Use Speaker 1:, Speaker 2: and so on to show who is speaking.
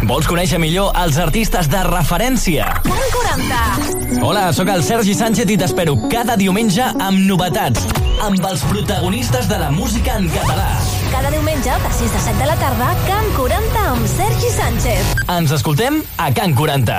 Speaker 1: Vols conèixer millor els artistes de referència?
Speaker 2: Can 40.
Speaker 1: Hola, sóc el Sergi Sánchez i t'espero cada diumenge amb novetats, amb els protagonistes de la música en català.
Speaker 2: Cada diumenge, de 6 a 7 de la tarda, Can 40 amb Sergi Sánchez.
Speaker 1: Ens escoltem a Can 40.